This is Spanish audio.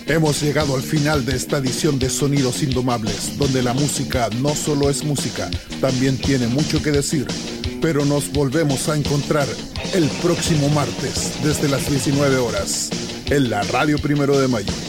Hemos llegado al final de esta edición de Sonidos Indomables, donde la música no solo es música, también tiene mucho que decir. Pero nos volvemos a encontrar el próximo martes desde las 19 horas en la Radio 1 de Mayo.